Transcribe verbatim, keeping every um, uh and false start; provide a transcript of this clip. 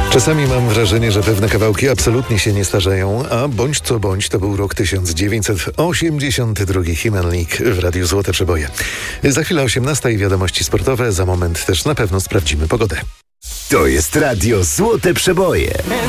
Czasami mam wrażenie, że pewne kawałki absolutnie się nie starzeją, a bądź co bądź to był rok tysiąc dziewięćset osiemdziesiąty drugi. Human League w Radiu Złote Przeboje. Za chwilę osiemnasta i wiadomości sportowe, za moment też na pewno sprawdzimy pogodę. To jest Radio Złote Przeboje.